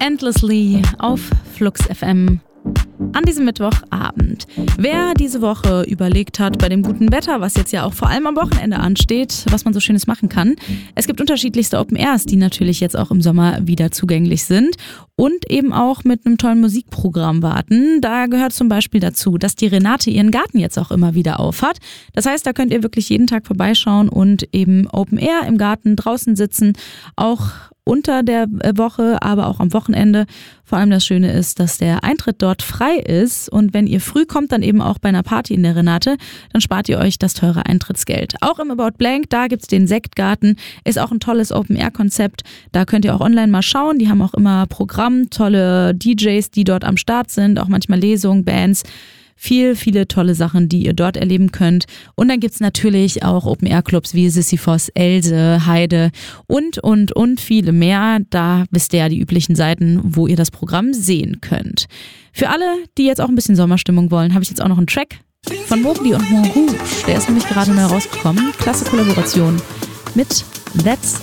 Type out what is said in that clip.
Endlessly auf Flux FM an diesem Mittwochabend. Wer diese Woche überlegt hat, bei dem guten Wetter, was jetzt ja auch vor allem am Wochenende ansteht, was man so Schönes machen kann. Es gibt unterschiedlichste Open Airs, die natürlich jetzt auch im Sommer wieder zugänglich sind und eben auch mit einem tollen Musikprogramm warten. Da gehört zum Beispiel dazu, dass die Renate ihren Garten jetzt auch immer wieder aufhat. Das heißt, da könnt ihr wirklich jeden Tag vorbeischauen und eben Open Air im Garten draußen sitzen, auch unter der Woche, aber auch am Wochenende. Vor allem das Schöne ist, dass der Eintritt dort frei ist und wenn ihr früh kommt, dann eben auch bei einer Party in der Renate, dann spart ihr euch das teure Eintrittsgeld. Auch im About Blank, da gibt's den Sektgarten, ist auch ein tolles Open-Air-Konzept. Da könnt ihr auch online mal schauen, die haben auch immer Programm, tolle DJs, die dort am Start sind, auch manchmal Lesungen, Bands. Viele tolle Sachen, die ihr dort erleben könnt. Und dann gibt's natürlich auch Open-Air-Clubs wie Sisyphos, Else, Heide und viele mehr. Da wisst ihr ja die üblichen Seiten, wo ihr das Programm sehen könnt. Für alle, die jetzt auch ein bisschen Sommerstimmung wollen, habe ich jetzt auch noch einen Track von Mowgli und Montrouge. Der ist nämlich gerade neu rausgekommen. Klasse Kollaboration mit That's